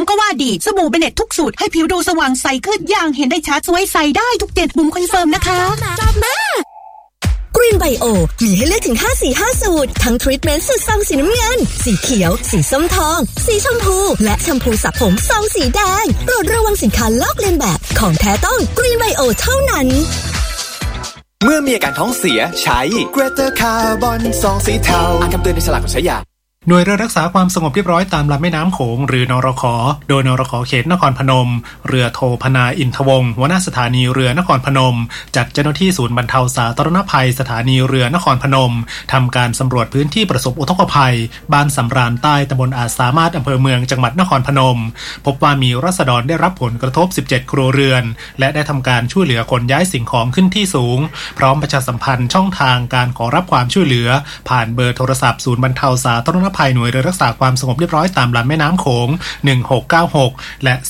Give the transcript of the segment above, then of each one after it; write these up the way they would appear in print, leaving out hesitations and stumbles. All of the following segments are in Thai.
ก็ว่าดีสบู่เบเน็ตทุกสูตรให้ผิวดูสว่างใสขึ้นอย่างเห็นได้ชัดสวยใสได้ทุก7บุ๋มคอนเฟิร์มนะคะจับมากรีนไบโอมีให้เลือกถึง5สี5สูตรทั้งทรีทเมนต์สูตรซองสีน้ำเงินสีเขียวสีส้มทองสีชมพูและแชมพูสระผมซองสีแดงโปรดระวังสินค้าลอกเลียนแบบของแท้ต้องกรีนไบโอเท่านั้นเมื่อมีอาการท้องเสียใช้เกรเตอร์คาร์บอนซองสีเทาอ่านคำเตือนในฉลากก่อนใช้ยาหน่วยเรือรักษาความสงบเรียบร้อยตามลำแม่น้ำโขงหรือนรข.โดยนรข.เขตนครพนมเรือโทพนาอินทวงศ์หัวหน้าสถานีเรือนครพนมจัดเจ้าหน้าที่ศูนย์บรรเทาสาธารณภัยสถานีเรือนครพนมทำการสำรวจพื้นที่ประสบอุทกภัยบ้านสำราญใต้ตำบลอาจสามารถอำเภอเมืองจังหวัดนครพนมพบว่ามีราษฎรได้รับผลกระทบ17ครัวเรือนและได้ทำการช่วยเหลือขนย้ายสิ่งของขึ้นที่สูงพร้อมประชาสัมพันธ์ช่องทางการขอรับความช่วยเหลือผ่านเบอร์โทรศัพท์ศูนย์บรรเทาสาธารณภัยหน่วยเรือรักษาความสงบเรียบร้อยตามลำแม่น้ำโขง1696และ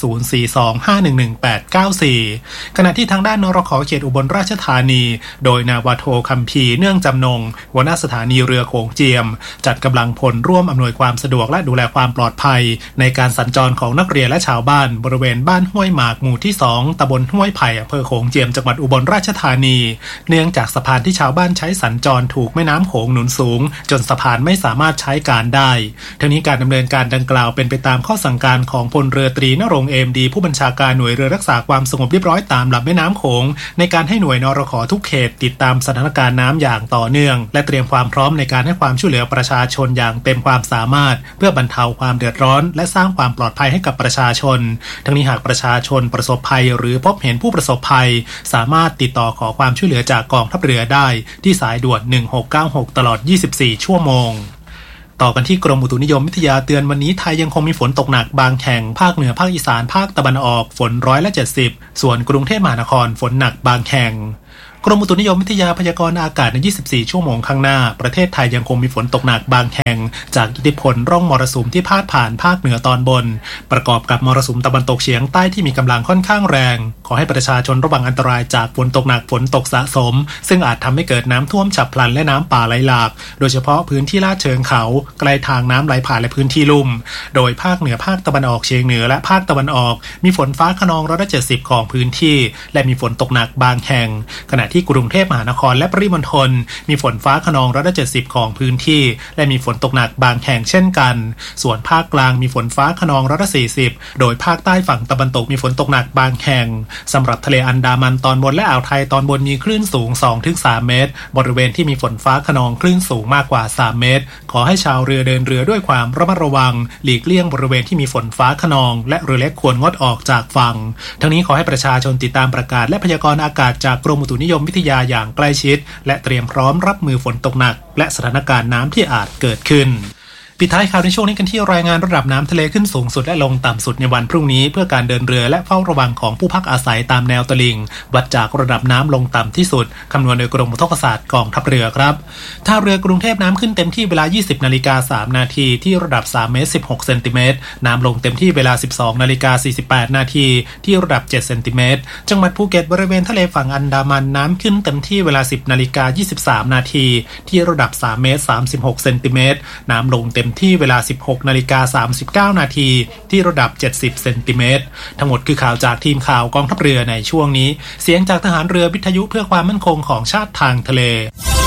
0425118894ขณะที่ทางด้านนรข.เขตอุบลราชธานีโดยนาวาโทคัมภีร์เนื่องจำนงหัวหน้าสถานีเรือโขงเจียมจัดกำลังพลร่วมอำนวยความสะดวกและดูแลความปลอดภัยในการสัญจรของนักเรียนและชาวบ้านบริเวณบ้านห้วยหมากหมู่ที่2ตำบลห้วยไผ่อำเภอโขงเจียมจังหวัดอุบลราชธานีเนื่องจากสะพานที่ชาวบ้านใช้สัญจรถูกแม่น้ำโขงหนุนสูงจนสะพานไม่สามารถใช้การได้ทั้งนี้การดำเนินการดังกล่าวเป็นไปตามข้อสั่งการของพลเรือตรีณรงค์เอมดีผู้บัญชาการหน่วยเรือรักษาความสงบเรียบร้อยตามลำแม่น้ำโขงในการให้หน่วยนรข.ทุกเขตติดตามสถานการณ์น้ำอย่างต่อเนื่องและเตรียมความพร้อมในการให้ความช่วยเหลือประชาชนอย่างเต็มความสามารถเพื่อบรรเทาความเดือดร้อนและสร้างความปลอดภัยให้กับประชาชนทั้งนี้หากประชาชนประสบภัยหรือพบเห็นผู้ประสบภัยสามารถติดต่อขอความช่วยเหลือจากกองทัพเรือได้ที่สายด่วน1696ตลอด24ชั่วโมงต่อกันที่กรมอุตุนิยมวิทยาเตือนวันนี้ไทยยังคงมีฝนตกหนักบางแห่งภาคเหนือภาคอีสานภาคตะวันออกฝน170ส่วนกรุงเทพมหานครฝนหนักบางแห่งกรมอุตุนิยมวิทยาพยากรณ์อากาศใน24ชั่วโมงข้างหน้าประเทศไทยยังคงมีฝนตกหนักบางแห่งจากอิทธิพลร่องมรสุมที่พาดผ่านภาคเหนือตอนบนประกอบกับมรสุมตะวันตกเฉียงใต้ที่มีกำลังค่อนข้างแรงขอให้ประชาชนระวังอันตรายจากฝนตกหนักฝนตกสะสมซึ่งอาจทำให้เกิดน้ำท่วมฉับพลันและน้ำป่าไหลหลากโดยเฉพาะพื้นที่ลาดเชิงเขาใกล้ทางน้ำไหลผ่านและพื้นที่ลุ่มโดยภาคเหนือภาคตะวันออกเฉียงเหนือและภาคตะวันออกมีฝนฟ้าคะนอง170ของพื้นที่และมีฝนตกหนักบางแห่งขณะที่กรุงเทพมหานครและปริมณฑลมีฝนฟ้าคะนอง170ของพื้นที่และมีฝนตกหนักบางแห่งเช่นกันส่วนภาคกลางมีฝนฟ้าคะนอง140โดยภาคใต้ฝั่งตะวันตกมีฝนตกหนักบางแห่งสำหรับทะเลอันดามันตอนบนและอ่าวไทยตอนบนมีคลื่นสูง 2-3 เมตรบริเวณที่มีฝนฟ้าคะนองคลื่นสูงมากกว่า3เมตรขอให้ชาวเรือเดินเรือด้วยความระมัดระวังหลีกเลี่ยงบริเวณที่มีฝนฟ้าคะนองและเรือเล็กควรงดออกจากฝั่งทั้งนี้ขอให้ประชาชนติดตามประกาศและพยากรณ์อากาศจากกรมอุตุนิยมวิทยาอย่างใกล้ชิดและเตรียมพร้อมรับมือฝนตกหนักและสถานการณ์น้ำที่อาจเกิดขึ้นปิดท้ายข่าวในช่วงนี้กันที่รายงานระดับน้ำทะเลขึ้นสูงสุดและลงต่ำสุดในวันพรุ่งนี้เพื่อการเดินเรือและเฝ้าระวังของผู้พักอาศัยตามแนวตลิ่งวัดจากระดับน้ำลงต่ำที่สุดคำนวณโดยกรมอุทกศาสตร์กองทัพเรือครับท่าเรือกรุงเทพน้ำขึ้นเต็มที่เวลา 20:03 นาทีที่ระดับ3เมตร16เซนติเมตรน้ำลงเต็มที่เวลา 12:48 นาทีที่ระดับ7เซนติเมตรจังหวัดภูเก็ตบริเวณทะเลฝั่งอันดามันน้ำขึ้นเต็มที่เวลา 10:23 นาทีที่ระดับ3เมตร36เซนติเมตรน้ำลงเต็มที่เวลา16:39 นาทีที่ระดับ70เซนติเมตรทั้งหมดคือข่าวจากทีมข่าวกองทัพเรือในช่วงนี้เสียงจากทหารเรือวิทยุเพื่อความมั่นคงของชาติทางทะเล